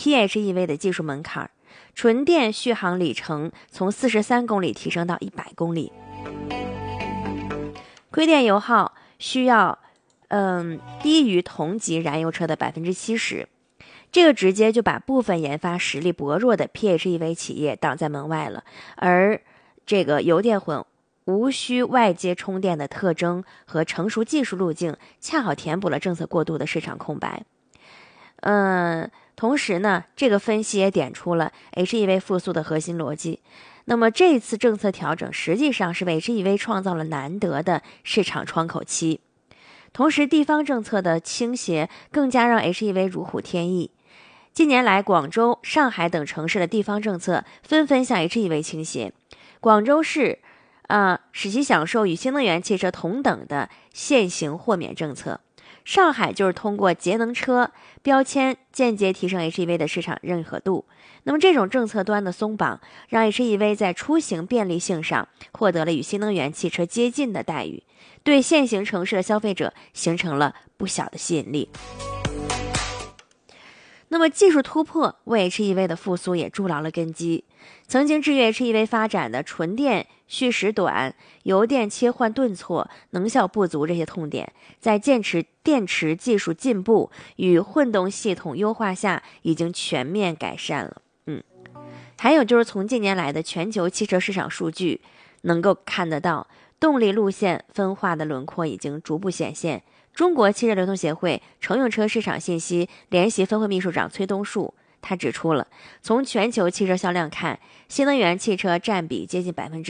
PHEV 的技术门槛，纯电续航里程从43公里提升到100公里。亏电油耗需要低于同级燃油车的70%，这个直接就把部分研发实力薄弱的 PHEV 企业挡在门外了。而这个油电混无需外接充电的特征和成熟技术路径，恰好填补了政策过渡的市场空白。同时呢，这个分析也点出了 HEV 复苏的核心逻辑。那么这次政策调整实际上是为 HEV 创造了难得的市场窗口期，同时地方政策的倾斜更加让 HEV 如虎添翼。近年来，广州、上海等城市的地方政策纷纷向 HEV 倾斜。广州市使其享受与新能源汽车同等的现行豁免政策。上海就是通过节能车标签间接提升 HEV 的市场认可度。那么这种政策端的松绑，让 HEV 在出行便利性上获得了与新能源汽车接近的待遇，对现行城市的消费者形成了不小的吸引力。那么技术突破为 HEV 的复苏也筑牢了根基。曾经制约 HEV 发展的纯电续时短、油电切换顿挫、能效不足这些痛点，在电池技术进步与混动系统优化下，已经全面改善了。还有就是从近年来的全球汽车市场数据能够看得到，动力路线分化的轮廓已经逐步显现。中国汽车流通协会乘用车市场信息联席分会秘书长崔东树他指出了，从全球汽车销量看，新能源汽车占比接近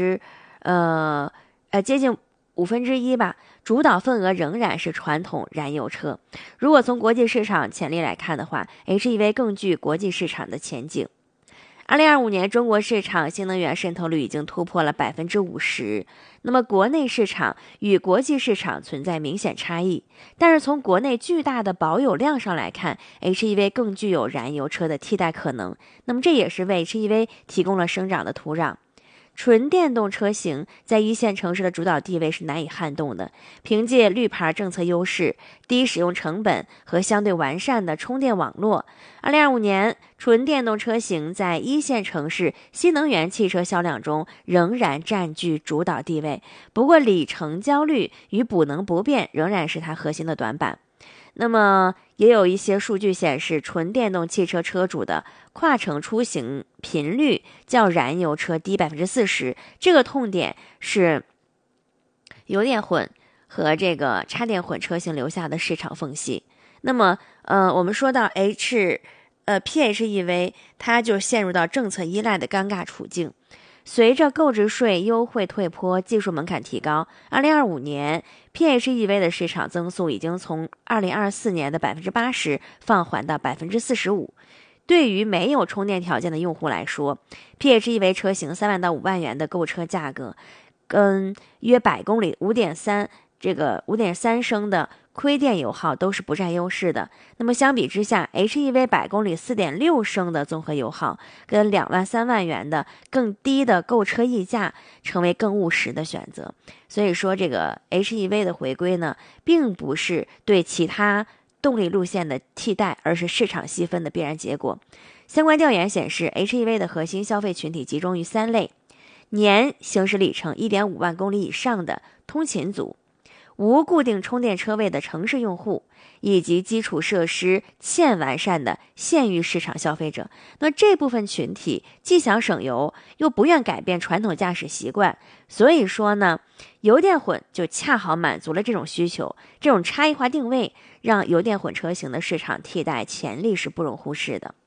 1/5吧，主导份额仍然是传统燃油车。如果从国际市场潜力来看的话， HEV 更具国际市场的前景。2025年中国市场新能源渗透率已经突破了50%，那么国内市场与国际市场存在明显差异，但是从国内巨大的保有量上来看， HEV 更具有燃油车的替代可能，那么这也是为 HEV 提供了生长的土壤。纯电动车型在一线城市的主导地位是难以撼动的，凭借绿牌政策优势、低使用成本和相对完善的充电网络，2025年纯电动车型在一线城市新能源汽车销量中仍然占据主导地位。不过里程焦虑与补能不变仍然是它核心的短板。那么也有一些数据显示，纯电动汽车车主的跨城出行频率较燃油车低40%，这个痛点是油电混和这个插电混车型留下的市场缝隙。那么我们说到PHEV 它就陷入到政策依赖的尴尬处境。随着购置税优惠退坡，技术门槛提高，2025年 PHEV 的市场增速已经从2024年的80%放缓到45%。对于没有充电条件的用户来说， PHEV 车型3万到5万元的购车价格，跟约100公里5.3升的亏电油耗都是不占优势的。那么相比之下， HEV 100公里4.6升的综合油耗跟2万3万元的更低的购车溢价成为更务实的选择。所以说这个 HEV 的回归呢，并不是对其他动力路线的替代，而是市场细分的必然结果。相关调研显示， HEV 的核心消费群体集中于3类：年行驶里程1.5万公里以上的通勤族，无固定充电车位的城市用户，以及基础设施欠完善的县域市场消费者。那这部分群体既想省油，又不愿改变传统驾驶习惯，所以说呢，油电混就恰好满足了这种需求。这种差异化定位让油电混车型的市场替代潜力是不容忽视的。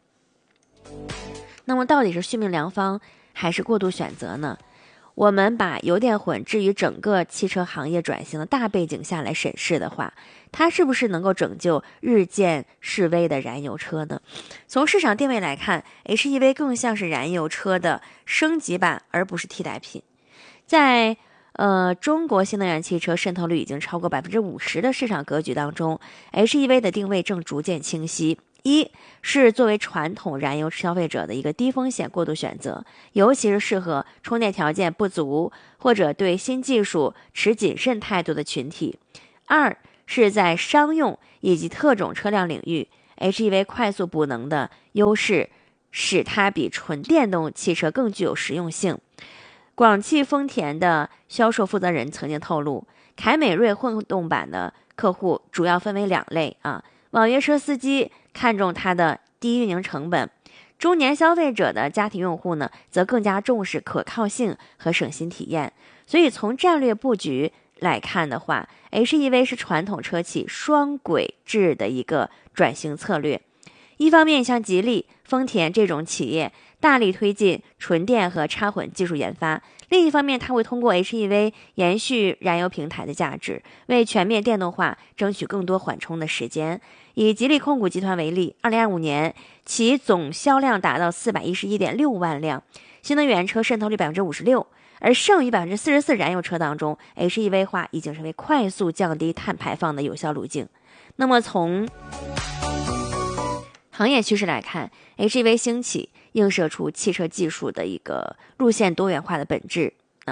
那么到底是续命良方还是过度选择呢？我们把油电混置于整个汽车行业转型的大背景下来审视的话，它是不是能够拯救日渐式微的燃油车呢？从市场定位来看， HEV 更像是燃油车的升级版，而不是替代品。在中国新能源汽车渗透率已经超过50%的市场格局当中， HEV 的定位正逐渐清晰。一是作为传统燃油消费者的一个低风险过渡选择，尤其是适合充电条件不足或者对新技术持谨慎态度的群体。二是在商用以及特种车辆领域 HEV 快速补能的优势，使它比纯电动汽车更具有实用性。广汽丰田的销售负责人曾经透露，凯美瑞混动版的客户主要分为2类啊，网约车司机看重它的低运营成本，中年消费者的家庭用户呢，则更加重视可靠性和省心体验。所以从战略布局来看的话， HEV 是传统车企双轨制的一个转型策略。一方面，像吉利、丰田这种企业大力推进纯电和插混技术研发；另一方面，它会通过 HEV 延续燃油平台的价值，为全面电动化争取更多缓冲的时间。以吉利控股集团为例，2025年其总销量达到411.6万辆，新能源车渗透率56%，而剩余44%燃油车当中 ，HEV 化已经成为快速降低碳排放的有效路径。那么从行业趋势来看， HEV 兴起映射出汽车技术的一个路线多元化的本质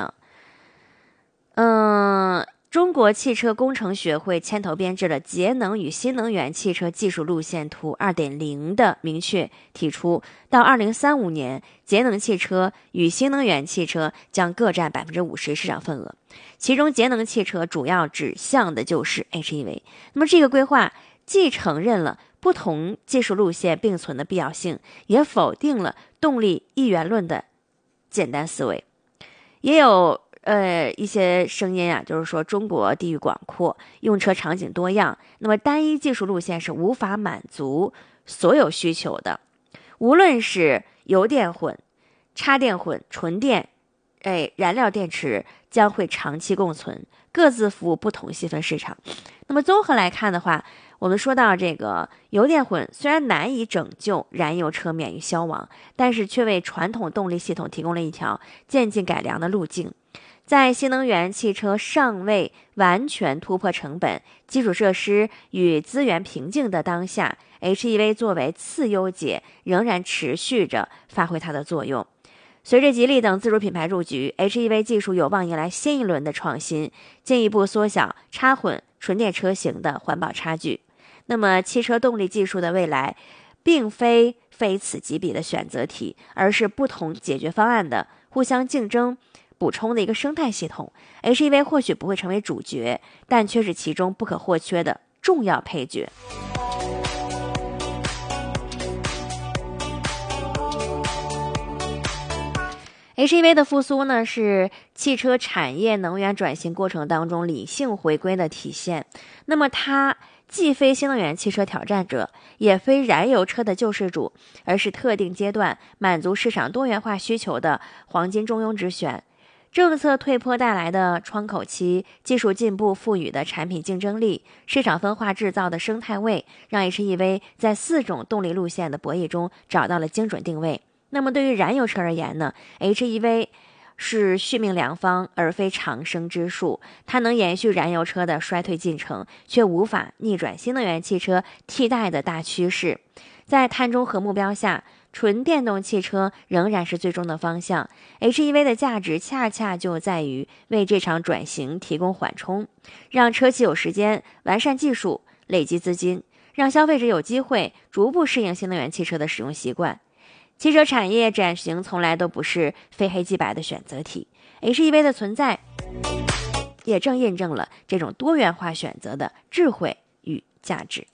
中国汽车工程学会牵头编制了节能与新能源汽车技术路线图 2.0 的明确提出，到2035年，节能汽车与新能源汽车将各占50%市场份额，其中节能汽车主要指向的就是 HEV。 那么这个规划既承认了不同技术路线并存的必要性，也否定了动力一元论的简单思维。也有一些声音就是说中国地域广阔，用车场景多样，那么单一技术路线是无法满足所有需求的。无论是油电混、插电混、纯电，燃料电池将会长期共存，各自服务不同细分市场。那么综合来看的话，我们说到这个油电混虽然难以拯救燃油车免于消亡，但是却为传统动力系统提供了一条渐进改良的路径。在新能源汽车尚未完全突破成本、基础设施与资源瓶颈的当下， HEV 作为次优解仍然持续着发挥它的作用。随着吉利等自主品牌入局， HEV 技术有望迎来新一轮的创新，进一步缩小插混纯电车型的环保差距。那么汽车动力技术的未来并非此即彼的选择题，而是不同解决方案的互相竞争补充的一个生态系统。 HEV 或许不会成为主角，但却是其中不可或缺的重要配角。HEV 的复苏呢，是汽车产业能源转型过程当中理性回归的体现。那么它既非新能源汽车挑战者，也非燃油车的救世主，而是特定阶段满足市场多元化需求的黄金中庸之选。政策退坡带来的窗口期，技术进步赋予的产品竞争力，市场分化制造的生态位，让 HEV 在4种动力路线的博弈中找到了精准定位。那么对于燃油车而言呢， HEV 是续命良方，而非长生之术。它能延续燃油车的衰退进程，却无法逆转新能源汽车替代的大趋势。在碳中和目标下，纯电动汽车仍然是最终的方向。HEV 的价值恰恰就在于为这场转型提供缓冲，让车企有时间完善技术、累积资金，让消费者有机会逐步适应新能源汽车的使用习惯。汽车产业转型从来都不是非黑即白的选择题， HEV 的存在也正印证了这种多元化选择的智慧与价值。